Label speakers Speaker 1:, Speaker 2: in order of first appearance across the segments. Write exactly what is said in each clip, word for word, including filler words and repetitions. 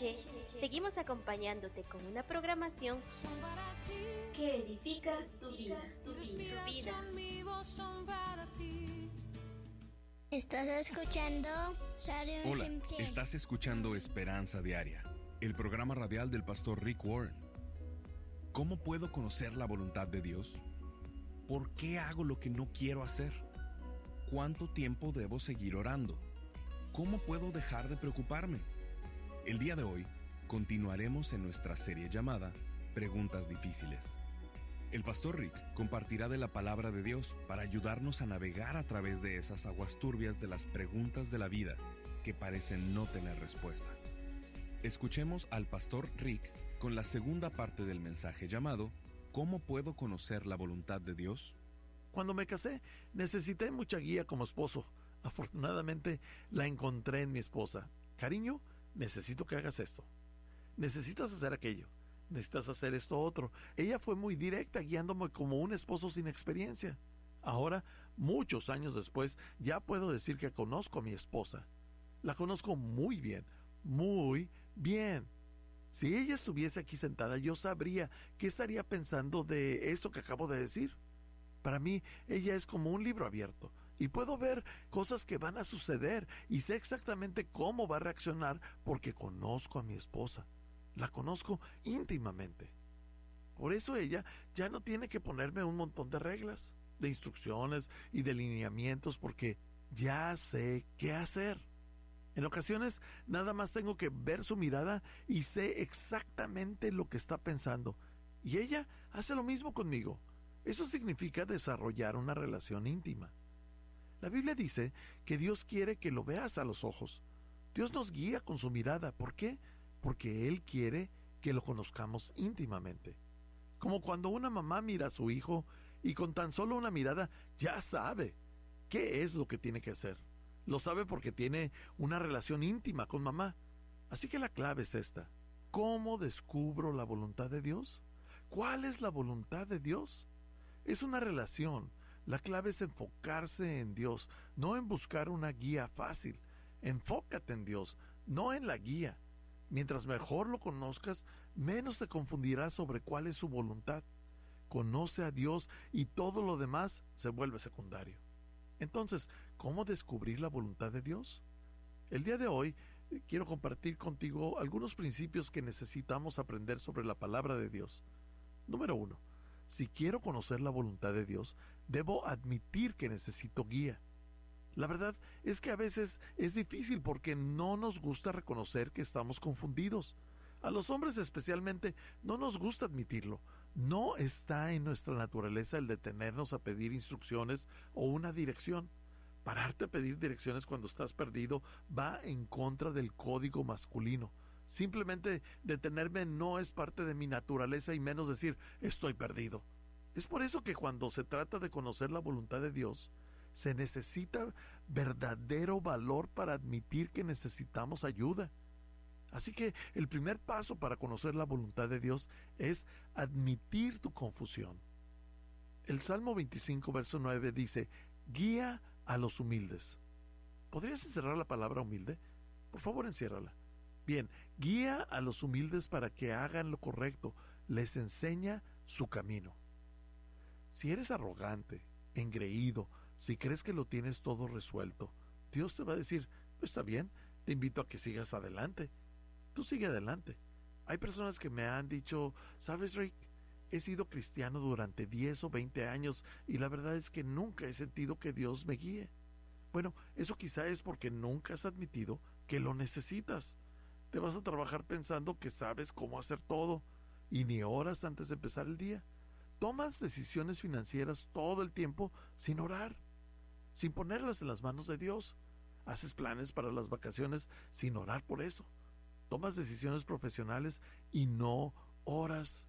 Speaker 1: noche seguimos acompañándote con una programación que edifica tu vida, tu vida, tu vida.
Speaker 2: ¿Estás escuchando?
Speaker 3: Hola, estás escuchando Esperanza Diaria, el programa radial del pastor Rick Warren. ¿Cómo puedo conocer la voluntad de Dios? ¿Por qué hago lo que no quiero hacer? ¿Cuánto tiempo debo seguir orando? ¿Cómo puedo dejar de preocuparme? El día de hoy continuaremos en nuestra serie llamada Preguntas Difíciles. El pastor Rick compartirá de la palabra de Dios para ayudarnos a navegar a través de esas aguas turbias de las preguntas de la vida que parecen no tener respuesta. Escuchemos al pastor Rick con la segunda parte del mensaje llamado ¿Cómo puedo conocer la voluntad de Dios?
Speaker 4: Cuando me casé, necesité mucha guía como esposo. Afortunadamente, la encontré en mi esposa. Cariño, necesito que hagas esto. Necesitas hacer aquello. Necesitas hacer esto otro. Ella fue muy directa, guiándome como un esposo sin experiencia. Ahora, muchos años después, ya puedo decir que conozco a mi esposa. La conozco muy bien, muy bien. Si ella estuviese aquí sentada, yo sabría qué estaría pensando de esto que acabo de decir. Para mí, ella es como un libro abierto, y puedo ver cosas que van a suceder, y sé exactamente cómo va a reaccionar porque conozco a mi esposa. La conozco íntimamente. Por eso ella ya no tiene que ponerme un montón de reglas, de instrucciones y de lineamientos, porque ya sé qué hacer. En ocasiones nada más tengo que ver su mirada y sé exactamente lo que está pensando. Y ella hace lo mismo conmigo. Eso significa desarrollar una relación íntima. La Biblia dice que Dios quiere que lo veas a los ojos. Dios nos guía con su mirada. ¿Por qué? Porque Él quiere que lo conozcamos íntimamente. Como cuando una mamá mira a su hijo y con tan solo una mirada ya sabe qué es lo que tiene que hacer. Lo sabe porque tiene una relación íntima con mamá. Así que la clave es esta. ¿Cómo descubro la voluntad de Dios? ¿Cuál es la voluntad de Dios? Es una relación. La clave es enfocarse en Dios, no en buscar una guía fácil. Enfócate en Dios, no en la guía. Mientras mejor lo conozcas, menos te confundirás sobre cuál es su voluntad. Conoce a Dios y todo lo demás se vuelve secundario. Entonces, ¿cómo descubrir la voluntad de Dios? El día de hoy eh, quiero compartir contigo algunos principios que necesitamos aprender sobre la palabra de Dios. Número uno, si quiero conocer la voluntad de Dios, debo admitir que necesito guía. La verdad es que a veces es difícil porque no nos gusta reconocer que estamos confundidos. A los hombres especialmente no nos gusta admitirlo. No está en nuestra naturaleza el detenernos a pedir instrucciones o una dirección. Pararte a pedir direcciones cuando estás perdido va en contra del código masculino. Simplemente detenerme no es parte de mi naturaleza y menos decir estoy perdido. Es por eso que cuando se trata de conocer la voluntad de Dios, se necesita verdadero valor para admitir que necesitamos ayuda. Así que el primer paso para conocer la voluntad de Dios es admitir tu confusión. El Salmo veinticinco, verso nueve dice, guía a los humildes. ¿Podrías encerrar la palabra humilde? Por favor, enciérrala. Bien, guía a los humildes para que hagan lo correcto, les enseña su camino. Si eres arrogante, engreído, si crees que lo tienes todo resuelto, Dios te va a decir, pues está bien, te invito a que sigas adelante. Tú sigue adelante. Hay personas que me han dicho, ¿sabes, Rick? He sido cristiano durante diez o veinte años y la verdad es que nunca he sentido que Dios me guíe. Bueno, eso quizá es porque nunca has admitido que lo necesitas. Te vas a trabajar pensando que sabes cómo hacer todo y ni horas antes de empezar el día. Tomas decisiones financieras todo el tiempo sin orar, sin ponerlas en las manos de Dios. Haces planes para las vacaciones sin orar por eso. Tomas decisiones profesionales y no oras.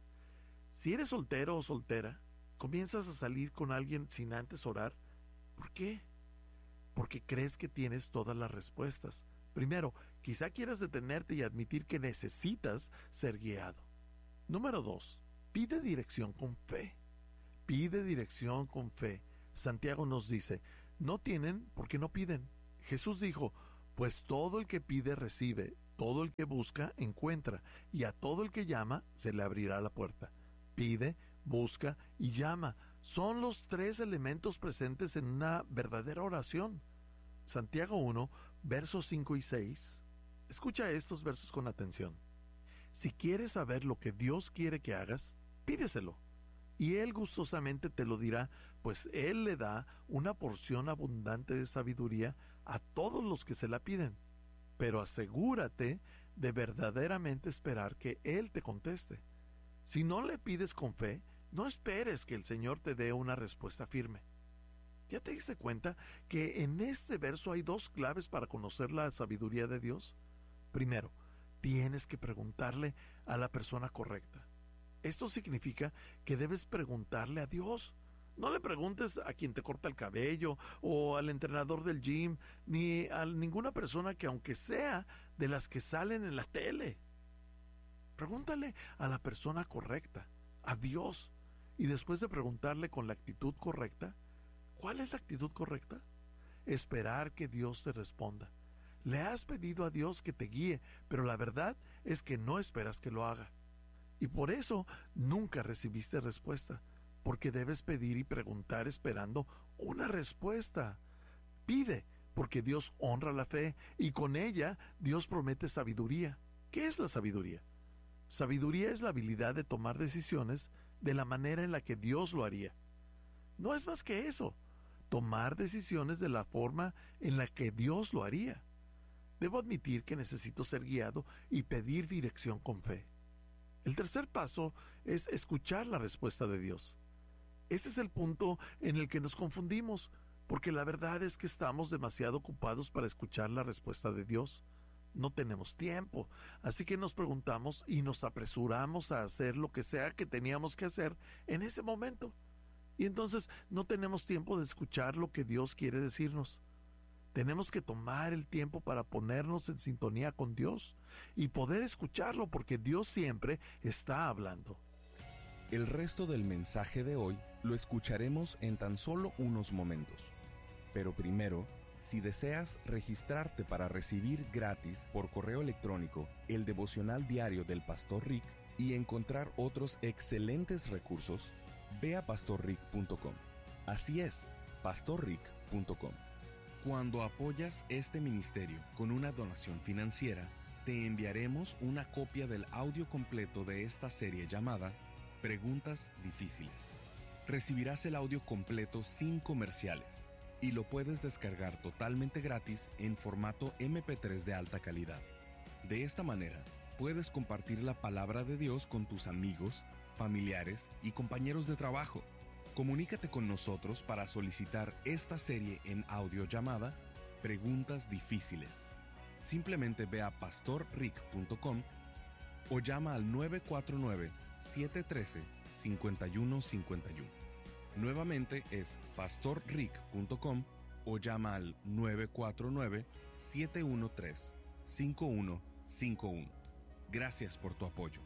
Speaker 4: Si eres soltero o soltera, comienzas a salir con alguien sin antes orar. ¿Por qué? Porque crees que tienes todas las respuestas. Primero, quizá quieras detenerte y admitir que necesitas ser guiado. Número dos, pide dirección con fe. Pide dirección con fe. Santiago nos dice, no tienen porque no piden. Jesús dijo, pues todo el que pide recibe, todo el que busca, encuentra, y a todo el que llama, se le abrirá la puerta. Pide, busca y llama. Son los tres elementos presentes en una verdadera oración. Santiago uno, versos cinco y seis. Escucha estos versos con atención. Si quieres saber lo que Dios quiere que hagas, pídeselo, y Él gustosamente te lo dirá, pues Él le da una porción abundante de sabiduría a todos los que se la piden. Pero asegúrate de verdaderamente esperar que Él te conteste. Si no le pides con fe, no esperes que el Señor te dé una respuesta firme. ¿Ya te diste cuenta que en este verso hay dos claves para conocer la sabiduría de Dios? Primero, tienes que preguntarle a la persona correcta. Esto significa que debes preguntarle a Dios. No le preguntes a quien te corta el cabello o al entrenador del gym, ni a ninguna persona que aunque sea de las que salen en la tele. Pregúntale a la persona correcta, a Dios. Y después de preguntarle con la actitud correcta, ¿cuál es la actitud correcta? Esperar que Dios te responda. Le has pedido a Dios que te guíe, pero la verdad es que no esperas que lo haga. Y por eso nunca recibiste respuesta, porque debes pedir y preguntar esperando una respuesta. Pide, porque Dios honra la fe, y con ella Dios promete sabiduría. ¿Qué es la sabiduría? Sabiduría es la habilidad de tomar decisiones de la manera en la que Dios lo haría. No es más que eso, tomar decisiones de la forma en la que Dios lo haría. Debo admitir que necesito ser guiado y pedir dirección con fe. El tercer paso es escuchar la respuesta de Dios. Este es el punto en el que nos confundimos, porque la verdad es que estamos demasiado ocupados para escuchar la respuesta de Dios. No tenemos tiempo, así que nos preguntamos y nos apresuramos a hacer lo que sea que teníamos que hacer en ese momento. Y entonces no tenemos tiempo de escuchar lo que Dios quiere decirnos. Tenemos que tomar el tiempo para ponernos en sintonía con Dios y poder escucharlo, porque Dios siempre está hablando.
Speaker 3: El resto del mensaje de hoy lo escucharemos en tan solo unos momentos. Pero primero, si deseas registrarte para recibir gratis por correo electrónico el devocional diario del Pastor Rick y encontrar otros excelentes recursos, ve a pastor rick punto com. Así es, pastor rick punto com. Cuando apoyas este ministerio con una donación financiera, te enviaremos una copia del audio completo de esta serie llamada Preguntas Difíciles. Recibirás el audio completo sin comerciales y lo puedes descargar totalmente gratis en formato eme pe tres de alta calidad. De esta manera, puedes compartir la palabra de Dios con tus amigos, familiares y compañeros de trabajo. Comunícate con nosotros para solicitar esta serie en audio llamada Preguntas Difíciles. Simplemente ve a pastor rick punto com o llama al nueve cuatro nueve, siete uno tres, cinco uno cinco uno. Nuevamente es pastor rick punto com o llama al nueve cuatro nueve, siete uno tres, cinco uno cinco uno. Gracias por tu apoyo.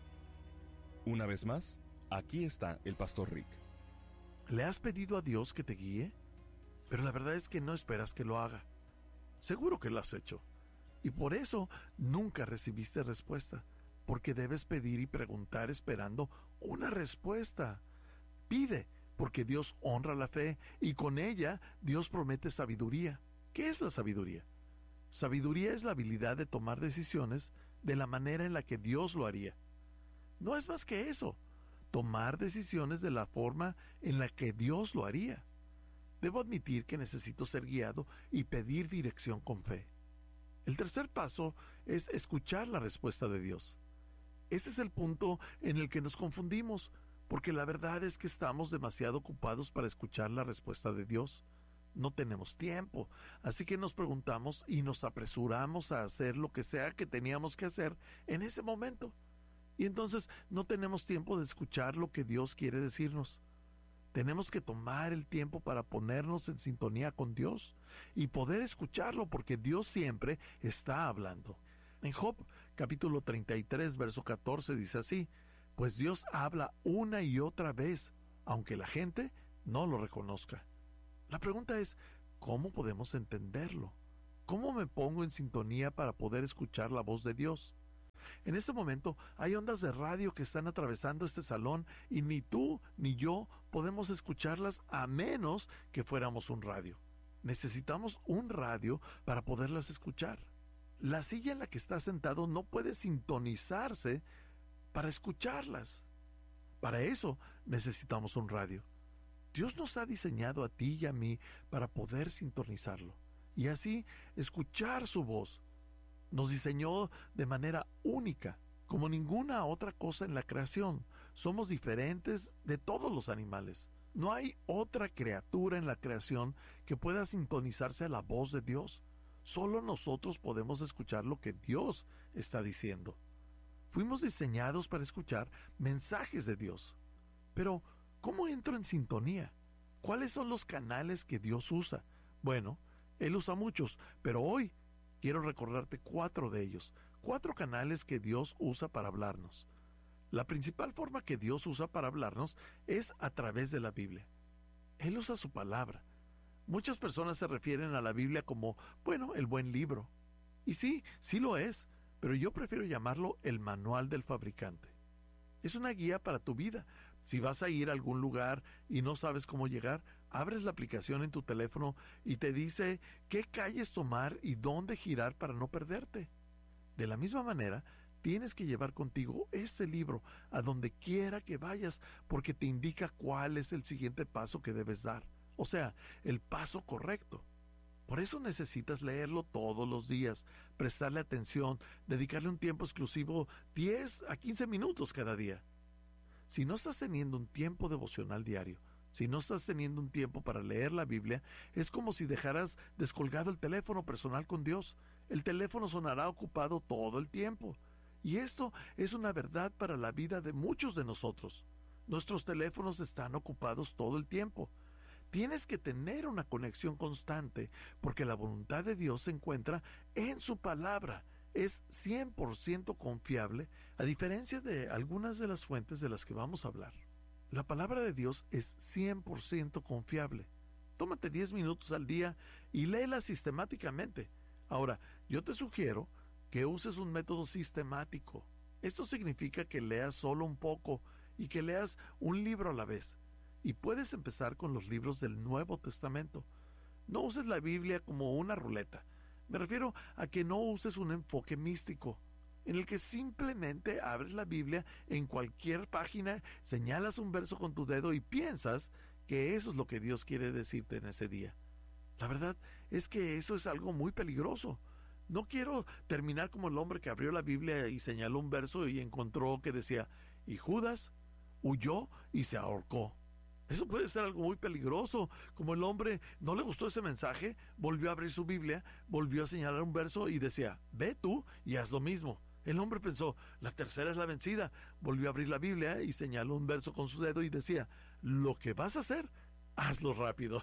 Speaker 3: Una vez más, aquí está el Pastor Rick.
Speaker 4: ¿Le has pedido a Dios que te guíe? Pero la verdad es que no esperas que lo haga. Seguro que lo has hecho. Y por eso nunca recibiste respuesta, porque debes pedir y preguntar esperando una respuesta. Pide, porque Dios honra la fe, y con ella Dios promete sabiduría. ¿Qué es la sabiduría? Sabiduría es la habilidad de tomar decisiones de la manera en la que Dios lo haría. No es más que eso, tomar decisiones de la forma en la que Dios lo haría. Debo admitir que necesito ser guiado y pedir dirección con fe. El tercer paso es escuchar la respuesta de Dios. Este es el punto en el que nos confundimos, porque la verdad es que estamos demasiado ocupados para escuchar la respuesta de Dios. No tenemos tiempo, así que nos preguntamos y nos apresuramos a hacer lo que sea que teníamos que hacer en ese momento. Y entonces no tenemos tiempo de escuchar lo que Dios quiere decirnos. Tenemos que tomar el tiempo para ponernos en sintonía con Dios y poder escucharlo, porque Dios siempre está hablando. En Job, capítulo treinta y tres, verso catorce, dice así: pues Dios habla una y otra vez, aunque la gente no lo reconozca. La pregunta es, ¿cómo podemos entenderlo? ¿Cómo me pongo en sintonía para poder escuchar la voz de Dios? En este momento hay ondas de radio que están atravesando este salón y ni tú ni yo podemos escucharlas a menos que fuéramos un radio. Necesitamos un radio para poderlas escuchar. La silla en la que estás sentado no puede sintonizarse para escucharlas. Para eso necesitamos un radio. Dios nos ha diseñado a ti y a mí para poder sintonizarlo y así escuchar su voz. Nos diseñó de manera única, como ninguna otra cosa en la creación. Somos diferentes de todos los animales. No hay otra criatura en la creación que pueda sintonizarse a la voz de Dios. Solo nosotros podemos escuchar lo que Dios está diciendo. Fuimos diseñados para escuchar mensajes de Dios. Pero, ¿cómo entro en sintonía? ¿Cuáles son los canales que Dios usa? Bueno, Él usa muchos, pero hoy quiero recordarte cuatro de ellos, cuatro canales que Dios usa para hablarnos. La principal forma que Dios usa para hablarnos es a través de la Biblia. Él usa su palabra. Muchas personas se refieren a la Biblia como, bueno, el buen libro. Y sí, sí lo es, pero yo prefiero llamarlo el manual del fabricante. Es una guía para tu vida. Si vas a ir a algún lugar y no sabes cómo llegar, abres la aplicación en tu teléfono y te dice qué calles tomar y dónde girar para no perderte. De la misma manera, tienes que llevar contigo este libro a donde quiera que vayas, porque te indica cuál es el siguiente paso que debes dar, o sea, el paso correcto. Por eso necesitas leerlo todos los días, prestarle atención, dedicarle un tiempo exclusivo, diez a quince minutos cada día. Si no estás teniendo un tiempo devocional diario, si no estás teniendo un tiempo para leer la Biblia, es como si dejaras descolgado el teléfono personal con Dios. El teléfono sonará ocupado todo el tiempo. Y esto es una verdad para la vida de muchos de nosotros. Nuestros teléfonos están ocupados todo el tiempo. Tienes que tener una conexión constante, porque la voluntad de Dios se encuentra en su palabra. Es cien por ciento confiable, a diferencia de algunas de las fuentes de las que vamos a hablar. La palabra de Dios es cien por ciento confiable. Tómate diez minutos al día y léela sistemáticamente. Ahora, yo te sugiero que uses un método sistemático. Esto significa que leas solo un poco y que leas un libro a la vez. Y puedes empezar con los libros del Nuevo Testamento. No uses la Biblia como una ruleta. Me refiero a que no uses un enfoque místico, en el que simplemente abres la Biblia en cualquier página, señalas un verso con tu dedo y piensas que eso es lo que Dios quiere decirte en ese día. La verdad es que eso es algo muy peligroso. No quiero terminar como el hombre que abrió la Biblia y señaló un verso y encontró que decía, y Judas huyó y se ahorcó. Eso puede ser algo muy peligroso. Como el hombre no le gustó ese mensaje, volvió a abrir su Biblia, volvió a señalar un verso y decía, ve tú y haz lo mismo. El hombre pensó, la tercera es la vencida. Volvió a abrir la Biblia y señaló un verso con su dedo y decía, lo que vas a hacer, hazlo rápido.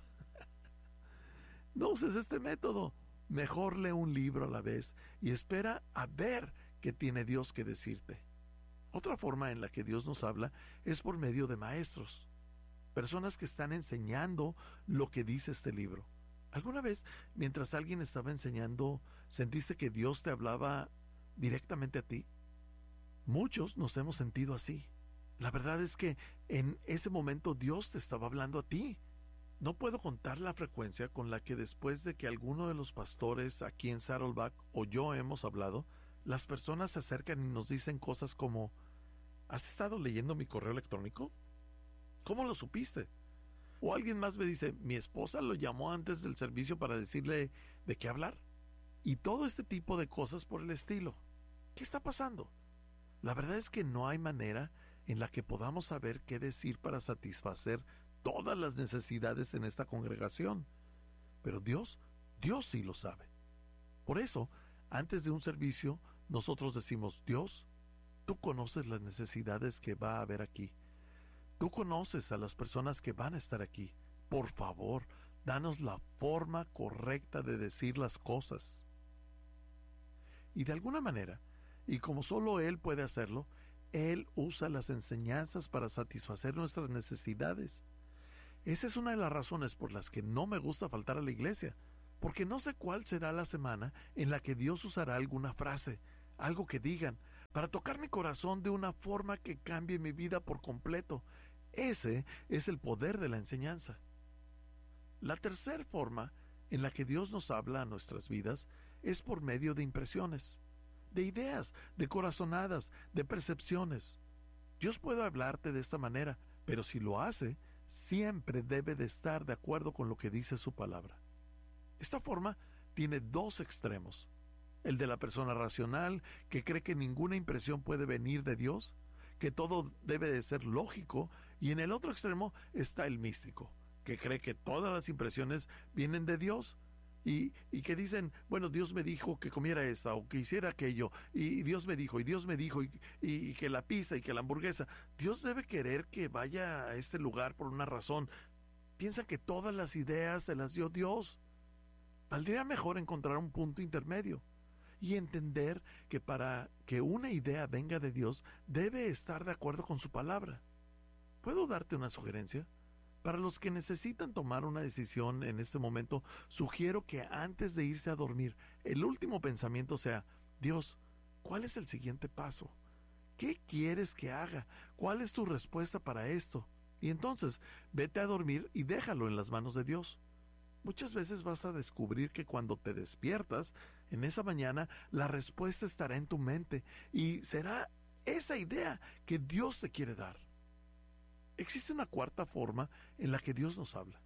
Speaker 4: No uses este método. Mejor lee un libro a la vez y espera a ver qué tiene Dios que decirte. Otra forma en la que Dios nos habla es por medio de maestros. Personas que están enseñando lo que dice este libro. ¿Alguna vez, mientras alguien estaba enseñando, sentiste que Dios te hablaba directamente a ti? Muchos nos hemos sentido así. La verdad es que en ese momento Dios te estaba hablando a ti. No puedo contar la frecuencia con la que después de que alguno de los pastores aquí en Saddleback o yo hemos hablado, las personas se acercan y nos dicen cosas como, ¿has estado leyendo mi correo electrónico? ¿Cómo lo supiste? O alguien más me dice, mi esposa lo llamó antes del servicio para decirle de qué hablar. Y todo este tipo de cosas por el estilo. ¿Qué está pasando? La verdad es que no hay manera en la que podamos saber qué decir para satisfacer todas las necesidades en esta congregación. Pero Dios, Dios sí lo sabe. Por eso, antes de un servicio, nosotros decimos, Dios, tú conoces las necesidades que va a haber aquí. Tú conoces a las personas que van a estar aquí. Por favor, danos la forma correcta de decir las cosas. Y de alguna manera, y como solo Él puede hacerlo, Él usa las enseñanzas para satisfacer nuestras necesidades. Esa es una de las razones por las que no me gusta faltar a la iglesia. porque no sé cuál será la semana en la que Dios usará alguna frase, algo que digan, para tocar mi corazón de una forma que cambie mi vida por completo. Ese es el poder de la enseñanza. La tercera forma en la que Dios nos habla a nuestras vidas es por medio de impresiones, de ideas, de corazonadas, de percepciones. Dios puede hablarte de esta manera, pero si lo hace, siempre debe de estar de acuerdo con lo que dice su palabra. Esta forma tiene dos extremos: el de la persona racional, que cree que ninguna impresión puede venir de Dios, que todo debe de ser lógico, y en el otro extremo está el místico, que cree que todas las impresiones vienen de Dios, y, y que dicen, bueno, Dios me dijo que comiera esta o que hiciera aquello, y, y Dios me dijo, y Dios me dijo, y, y, y que la pizza y que la hamburguesa. Dios debe querer que vaya a este lugar por una razón. Piensa que todas las ideas se las dio Dios. Valdría mejor encontrar un punto intermedio y entender que para que una idea venga de Dios debe estar de acuerdo con su palabra. ¿Puedo darte una sugerencia? Para los que necesitan tomar una decisión en este momento, sugiero que antes de irse a dormir, el último pensamiento sea: Dios, ¿cuál es el siguiente paso? ¿Qué quieres que haga? ¿Cuál es tu respuesta para esto? Y entonces, vete a dormir y déjalo en las manos de Dios. Muchas veces vas a descubrir que cuando te despiertas en esa mañana, la respuesta estará en tu mente y será esa idea que Dios te quiere dar. Existe una cuarta forma en la que Dios nos habla.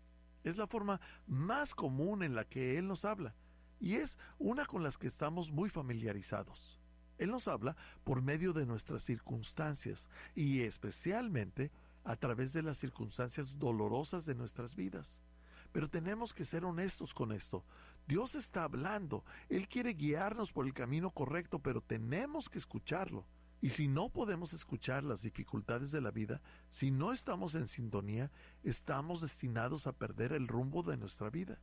Speaker 4: Es la forma más común en la que Él nos habla, y es una con las que estamos muy familiarizados. Él nos habla por medio de nuestras circunstancias, y especialmente a través de las circunstancias dolorosas de nuestras vidas. Pero tenemos que ser honestos con esto. Dios está hablando. Él quiere guiarnos por el camino correcto, pero tenemos que escucharlo. Y si no podemos escuchar las dificultades de la vida, si no estamos en sintonía, estamos destinados a perder el rumbo de nuestra vida.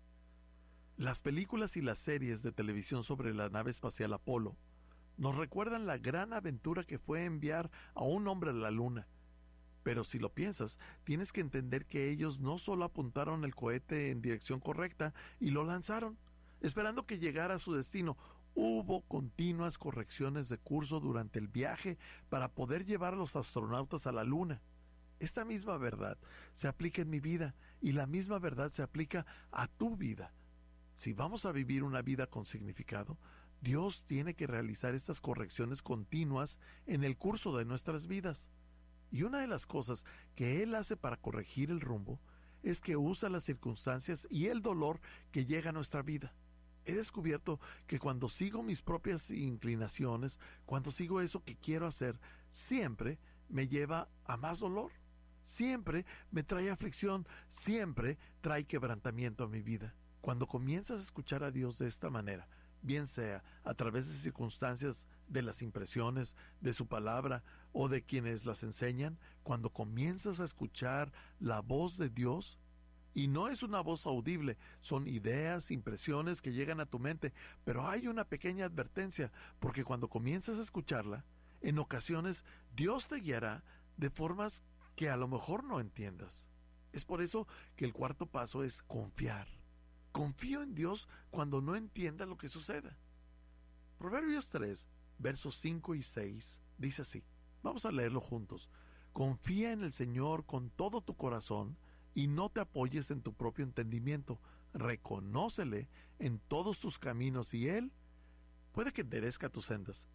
Speaker 4: Las películas y las series de televisión sobre la nave espacial Apolo nos recuerdan la gran aventura que fue enviar a un hombre a la luna. Pero si lo piensas, tienes que entender que ellos no solo apuntaron el cohete en dirección correcta y lo lanzaron, esperando que llegara a su destino. Hubo continuas correcciones de curso durante el viaje para poder llevar a los astronautas a la luna. Esta misma verdad se aplica en mi vida, y la misma verdad se aplica a tu vida. Si vamos a vivir una vida con significado, Dios tiene que realizar estas correcciones continuas en el curso de nuestras vidas. Y una de las cosas que Él hace para corregir el rumbo es que usa las circunstancias y el dolor que llega a nuestra vida. He descubierto que cuando sigo mis propias inclinaciones, cuando sigo eso que quiero hacer, siempre me lleva a más dolor. Siempre me trae aflicción, siempre trae quebrantamiento a mi vida. Cuando comienzas a escuchar a Dios de esta manera, bien sea a través de circunstancias, de las impresiones, de su palabra o de quienes las enseñan, cuando comienzas a escuchar la voz de Dios, y no es una voz audible, son ideas, impresiones que llegan a tu mente, pero hay una pequeña advertencia, porque cuando comienzas a escucharla, en ocasiones Dios te guiará de formas que a lo mejor no entiendas. Es por eso que el cuarto paso es confiar. Confío en Dios cuando no entienda lo que suceda. Proverbios tres, versos cinco y seis, dice así. Vamos a leerlo juntos. Confía en el Señor con todo tu corazón y no te apoyes en tu propio entendimiento. Reconócele en todos tus caminos y Él puede que enderezca tus sendas.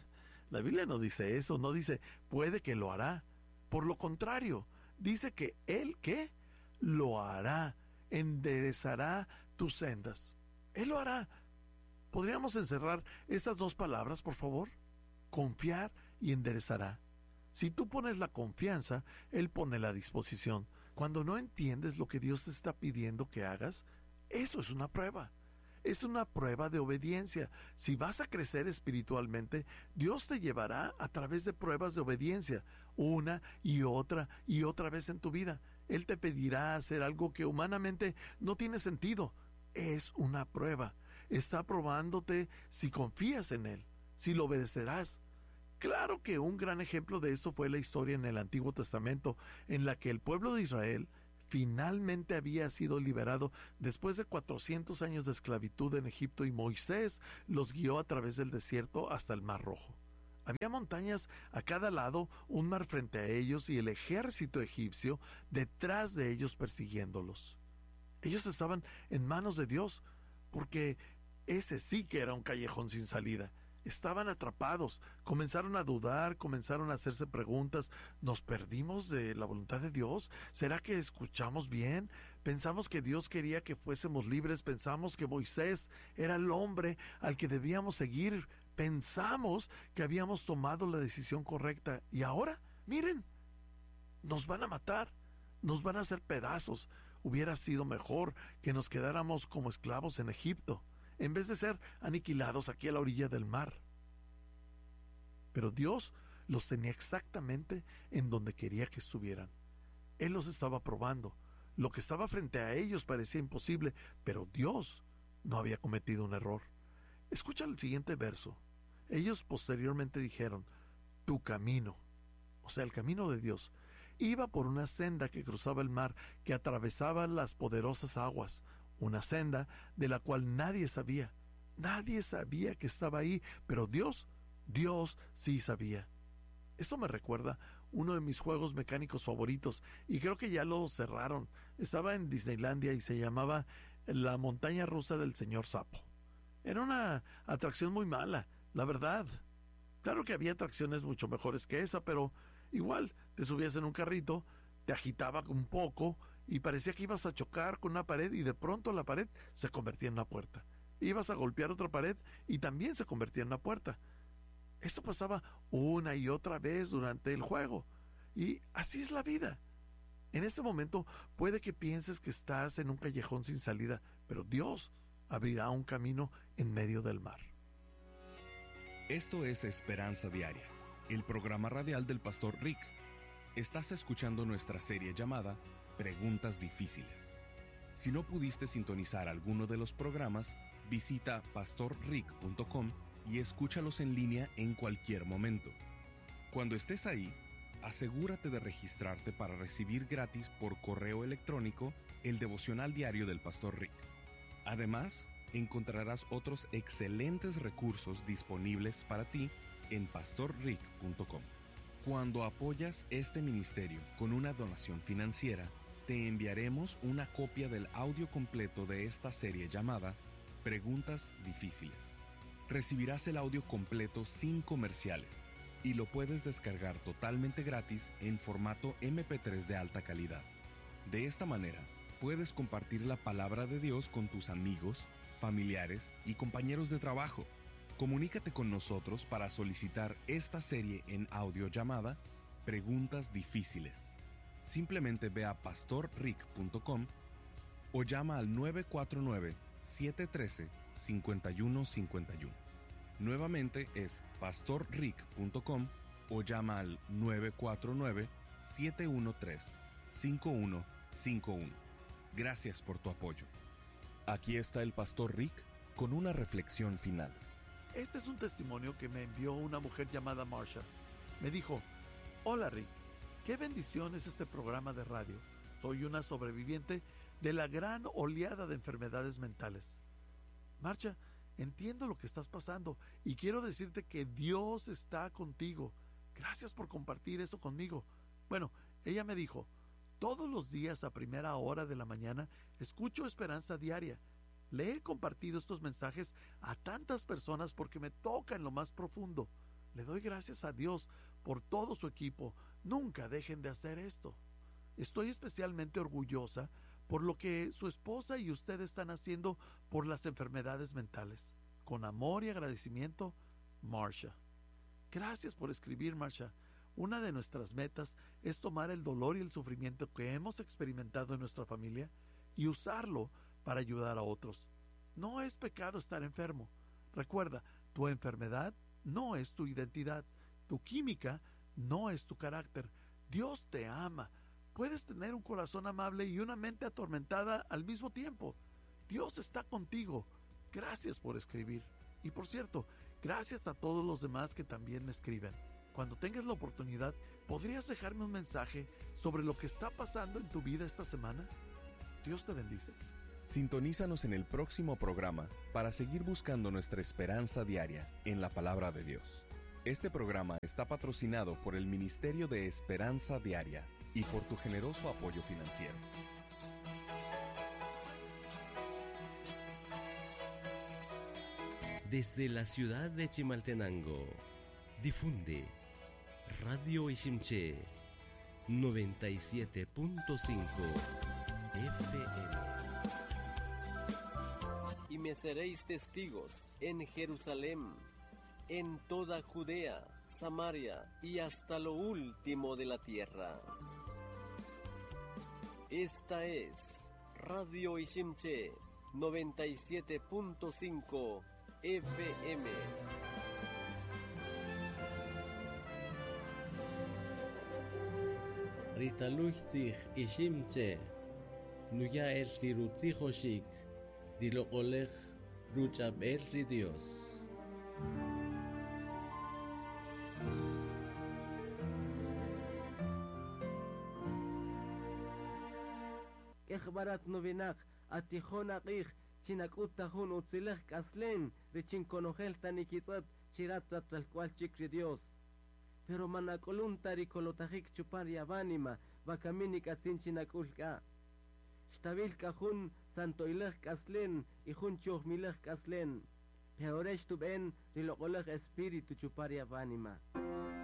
Speaker 4: La Biblia no dice eso, no dice puede que lo hará. Por lo contrario, dice que Él, ¿qué? Lo hará, enderezará tus sendas. Él lo hará. ¿Podríamos encerrar estas dos palabras, por favor? Confiar y enderezará. Si tú pones la confianza, Él pone la disposición. Cuando no entiendes lo que Dios te está pidiendo que hagas, eso es una prueba. Es una prueba de obediencia. Si vas a crecer espiritualmente, Dios te llevará a través de pruebas de obediencia, una y otra y otra vez en tu vida. Él te pedirá hacer algo que humanamente no tiene sentido. Es una prueba. Está probándote si confías en Él, si lo obedecerás. Claro que un gran ejemplo de esto fue la historia en el Antiguo Testamento, en la que el pueblo de Israel finalmente había sido liberado después de cuatrocientos años de esclavitud en Egipto, y Moisés los guió a través del desierto hasta el Mar Rojo. Había montañas a cada lado, un mar frente a ellos y el ejército egipcio detrás de ellos persiguiéndolos. Ellos estaban en manos de Dios, porque ese sí que era un callejón sin salida. Estaban atrapados, comenzaron a dudar, comenzaron a hacerse preguntas. ¿Nos perdimos de la voluntad de Dios? ¿Será que escuchamos bien? Pensamos que Dios quería que fuésemos libres, pensamos que Moisés era el hombre al que debíamos seguir, pensamos que habíamos tomado la decisión correcta, y ahora, miren, nos van a matar, nos van a hacer pedazos. Hubiera sido mejor que nos quedáramos como esclavos en Egipto, en vez de ser aniquilados aquí a la orilla del mar. Pero Dios los tenía exactamente en donde quería que estuvieran. Él los estaba probando. Lo que estaba frente a ellos parecía imposible, pero Dios no había cometido un error. Escucha el siguiente verso. Ellos posteriormente dijeron: tu camino, o sea, el camino de Dios, iba por una senda que cruzaba el mar, que atravesaba las poderosas aguas, una senda de la cual nadie sabía. Nadie sabía que estaba ahí, pero Dios, Dios sí sabía. Esto me recuerda uno de mis juegos mecánicos favoritos, y creo que ya lo cerraron. Estaba en Disneylandia y se llamaba La Montaña Rusa del Señor Sapo. Era una atracción muy mala, la verdad. Claro que había atracciones mucho mejores que esa, pero igual te subías en un carrito, te agitaba un poco y parecía que ibas a chocar con una pared, y de pronto la pared se convertía en una puerta. Ibas a golpear otra pared y también se convertía en una puerta. Esto pasaba una y otra vez durante el juego. Y así es la vida. En este momento puede que pienses que estás en un callejón sin salida, pero Dios abrirá un camino en medio del mar.
Speaker 3: Esto es Esperanza Diaria, el programa radial del Pastor Rick. Estás escuchando nuestra serie llamada Preguntas Difíciles. Si no pudiste sintonizar alguno de los programas, visita pastor rick punto com y escúchalos en línea en cualquier momento. Cuando estés ahí, asegúrate de registrarte para recibir gratis por correo electrónico el devocional diario del Pastor Rick. Además, encontrarás otros excelentes recursos disponibles para ti en pastor rick punto com. Cuando apoyas este ministerio con una donación financiera, te enviaremos una copia del audio completo de esta serie llamada Preguntas Difíciles. Recibirás el audio completo sin comerciales y lo puedes descargar totalmente gratis en formato eme pe tres de alta calidad. De esta manera, puedes compartir la palabra de Dios con tus amigos, familiares y compañeros de trabajo. Comunícate con nosotros para solicitar esta serie en audio llamada Preguntas Difíciles. Simplemente ve a pastor rick punto com o llama al nueve cuatro nueve, siete uno tres, cinco uno cinco uno. Nuevamente es pastor rick punto com o llama al nueve cuatro nueve, siete uno tres, cinco uno cinco uno. Gracias por tu apoyo. Aquí está el Pastor Rick con una reflexión final.
Speaker 4: Este es un testimonio que me envió una mujer llamada Marsha. Me dijo: hola Rick, qué bendición es este programa de radio. Soy una sobreviviente de la gran oleada de enfermedades mentales. Marsha, entiendo lo que estás pasando y quiero decirte que Dios está contigo. Gracias por compartir eso conmigo. Bueno, ella me dijo: todos los días a primera hora de la mañana escucho Esperanza Diaria. Le he compartido estos mensajes a tantas personas porque me toca en lo más profundo. Le doy gracias a Dios por todo su equipo. Nunca dejen de hacer esto. Estoy especialmente orgullosa por lo que su esposa y usted están haciendo por las enfermedades mentales. Con amor y agradecimiento, Marsha. Gracias por escribir, Marsha. Una de nuestras metas es tomar el dolor y el sufrimiento que hemos experimentado en nuestra familia y usarlo para ayudar a otros. No es pecado estar enfermo. Recuerda, tu enfermedad no es tu identidad. Tu química no es tu carácter. Dios te ama. Puedes tener un corazón amable y una mente atormentada al mismo tiempo. Dios está contigo. Gracias por escribir. Y por cierto, gracias a todos los demás que también me escriben. Cuando tengas la oportunidad, ¿podrías dejarme un mensaje sobre lo que está pasando en tu vida esta semana? Dios te bendice.
Speaker 3: Sintonízanos en el próximo programa para seguir buscando nuestra esperanza diaria en la palabra de Dios. Este programa está patrocinado por el Ministerio de Esperanza Diaria y por tu generoso apoyo financiero.
Speaker 5: Desde la ciudad de Chimaltenango, difunde Radio Ishimche noventa y siete punto cinco F M.
Speaker 6: Y me seréis testigos en Jerusalén, en toda Judea, Samaria y hasta lo último de la tierra. Esta es Radio Ishimche noventa y siete punto cinco F M.
Speaker 5: Ritaluchzich Ishimche Nuya el Rirutzijoshik Rilokolech Ruchab el Ridios.
Speaker 6: Echbarat novenak atijona qich chinakut tajun utzilech kaslen richin konojel tanikitzat chiratzat talcualchik Dios. Pero manakolun tarikolotajik chupar yavanima vakamini katzin chinakulka. Shtabil kajun santoilech kaslen y jun chohmilech kaslen. Peoresh tuben rilokolech espíritu chupar yavanima.